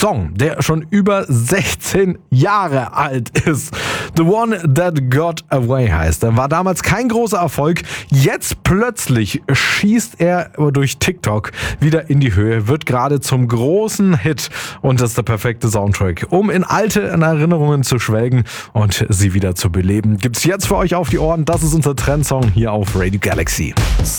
Song, der schon über 16 Jahre alt ist. The One That Got Away heißt er. War damals kein großer Erfolg. Jetzt plötzlich schießt er durch TikTok wieder in die Höhe, wird gerade zum großen Hit und das ist der perfekte Soundtrack, um in alte Erinnerungen zu schwelgen und sie wieder zu beleben. Gibt's jetzt für euch auf die Ohren. Das ist unser Trendsong hier auf Radio Galaxy.